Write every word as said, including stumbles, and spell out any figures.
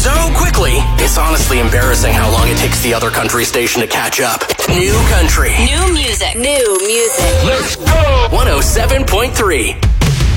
so quickly, it's honestly embarrassing how long it takes the other country station to catch up. New country. New music. New music. Let's go! one oh seven point three.